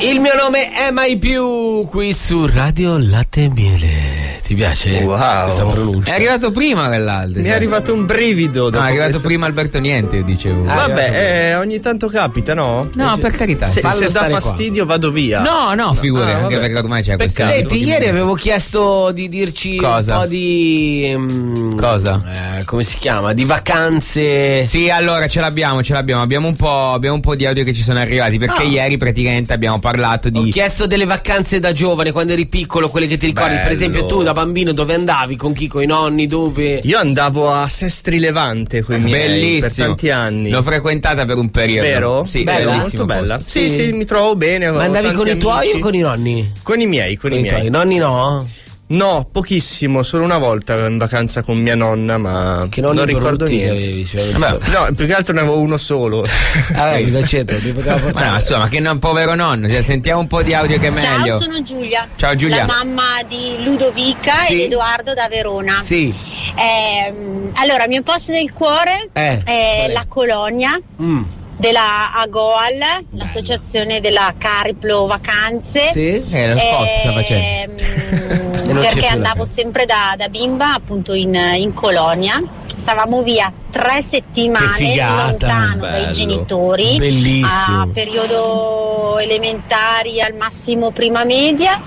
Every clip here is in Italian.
Il mio nome è Mai Più, qui su Radio Latte e Miele. Ti piace questa pronuncia? È arrivato prima quell'altro. Mi è arrivato un brivido. No, è arrivato prima Alberto Niente, io dicevo. Vabbè, ogni tanto capita, no? No, per carità. Se dà fastidio vado via. No, figurati, anche perché ormai c'è questa. Senti, ieri avevo chiesto di dirci cosa? Un po' di cosa? Come si chiama? Di vacanze. Sì, allora ce l'abbiamo. Abbiamo un po' di audio che ci sono arrivati, perché ieri praticamente abbiamo parlato di. Ho chiesto delle vacanze da giovane, quando eri piccolo, quelle che ti ricordi. Bello. Per esempio, tu da bambino dove andavi? Con chi? Con i nonni? Dove? Io andavo a Sestri Levante con i miei. Bellissimo. Per tanti anni. L'ho frequentata per un periodo. Vero? Sì, bella, bellissimo. molto bella. Posto. Sì, mi trovo bene. Ma andavi con i tuoi o con i nonni? Con i miei, con i miei. Tuoi nonni no? No, pochissimo, solo una volta in vacanza con mia nonna, ma che non ricordo niente. No, più che altro ne avevo uno solo. Cosa c'entra? Ti poteva portare? Ma insomma, che non povero nonno. Sentiamo un po' di audio che è meglio. Ciao, sono Giulia. Ciao Giulia. La mamma di Ludovica ed Edoardo da Verona. Sì. Allora, il mio posto del cuore è la Colonia. Della AGOAL, l'associazione della Cariplo Vacanze. Sì, lo spot sta facendo. Perché andavo sempre da bimba appunto in colonia. Stavamo via 3 settimane lontano dai genitori. Bellissimo. A periodo elementari, al massimo prima media,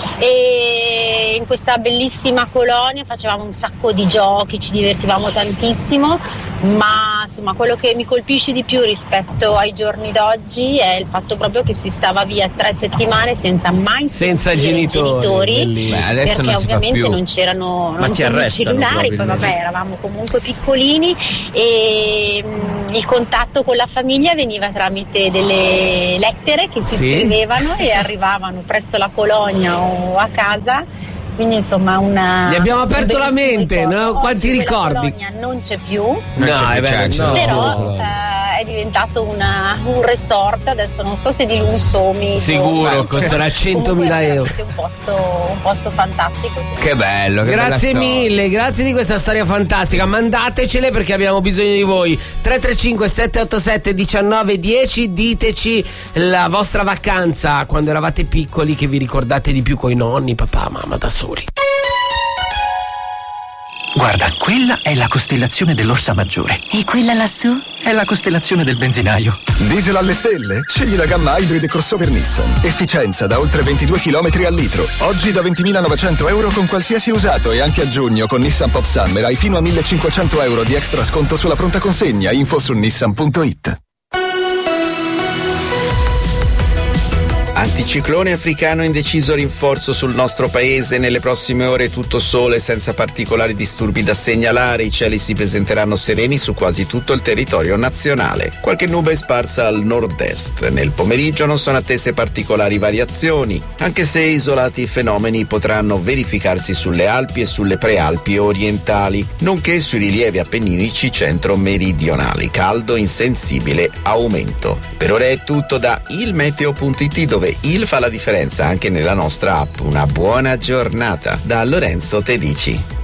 e in questa bellissima colonia facevamo un sacco di giochi, ci divertivamo tantissimo, ma insomma quello che mi colpisce di più rispetto ai giorni d'oggi è il fatto proprio che si stava via 3 settimane senza genitori. Beh, adesso perché non ovviamente non c'erano i cellulari, poi vabbè eravamo comunque piccolini e il contatto con la famiglia veniva tramite delle lettere che si scrivevano e arrivavano presso la colonia o a casa. Quindi insomma gli abbiamo aperto la mente, no? Quanti ricordi? Non c'è più, però è diventato un resort, adesso non so se di Lunsomi sicuro costerà 100.000 euro. Un posto fantastico. Che bello, che grazie mille, grazie di questa storia fantastica. Mandatecele perché abbiamo bisogno di voi. 335 787 1910, diteci la vostra vacanza quando eravate piccoli che vi ricordate di più coi nonni, papà, mamma, da soli. Guarda, quella è la costellazione dell'Orsa Maggiore. E quella lassù? È la costellazione del benzinaio. Diesel alle stelle? Scegli la gamma Hybrid crossover Nissan. Efficienza da oltre 22 km al litro. Oggi da 20.900 euro con qualsiasi usato, e anche a giugno con Nissan Pop Summer hai fino a 1.500 euro di extra sconto sulla pronta consegna. Info su nissan.it. Anticiclone africano in deciso rinforzo sul nostro paese. Nelle prossime ore tutto sole senza particolari disturbi da segnalare. I cieli si presenteranno sereni su quasi tutto il territorio nazionale. Qualche nube sparsa al nord-est. Nel pomeriggio non sono attese particolari variazioni, anche se isolati fenomeni potranno verificarsi sulle Alpi e sulle prealpi orientali, nonché sui rilievi appenninici centro-meridionali. Caldo in sensibile aumento. Per ora è tutto da ilmeteo.it, dove il fa la differenza anche nella nostra app. Una buona giornata da Lorenzo Tedici.